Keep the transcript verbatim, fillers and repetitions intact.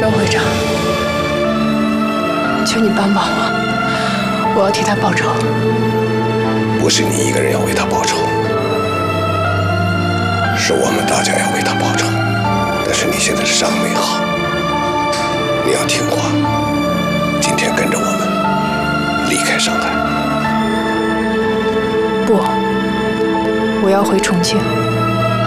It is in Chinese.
张会长，求你帮帮我，我要替他报仇。 不是你一个人要为他报仇，是我们大家要为他报仇。但是你现在伤没好，你要听话，今天跟着我们离开上海。 不，我要回重庆。